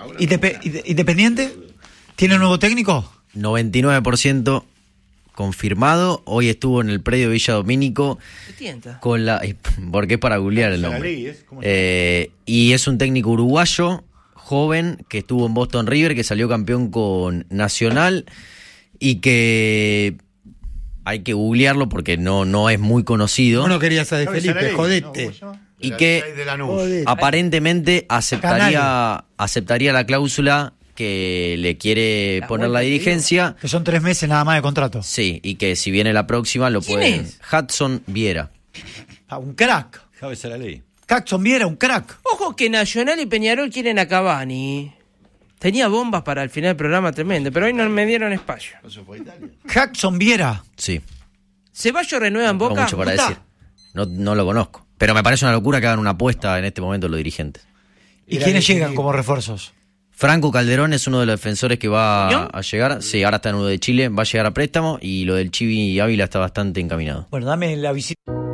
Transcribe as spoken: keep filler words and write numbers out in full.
Indep- ¿Independiente? ¿Tiene nuevo técnico? noventa y nueve por ciento confirmado. Hoy estuvo en el predio Villa Domínico con la, porque es para googlear el nombre. Eh, y es un técnico uruguayo, joven, que estuvo en Boston River, que salió campeón con Nacional y que hay que googlearlo porque no, no es muy conocido. Uno quería ser de Felipe, jodete. Y que aparentemente aceptaría, aceptaría la cláusula que le quiere la poner la dirigencia. Que son tres meses nada más de contrato. Sí, y que si viene la próxima lo puede. es? Hudson Viera. Ah, un crack. Cabeza la ley. Hudson Viera, un crack. Ojo que Nacional y Peñarol quieren a Cavani. Tenía bombas para el final del programa tremendo, pero hoy no me dieron espacio. Hudson Viera. Sí. ¿Ceballos renueva en No Boca? mucho para decir. No, no lo conozco. Pero me parece una locura que hagan una apuesta en este momento los dirigentes. ¿Y quiénes llegan como refuerzos? Franco Calderón es uno de los defensores que va ¿No? a llegar. Sí, ahora está en uno de Chile, va a llegar a préstamo y lo del Chivi Ávila está bastante encaminado. Bueno, dame la visita.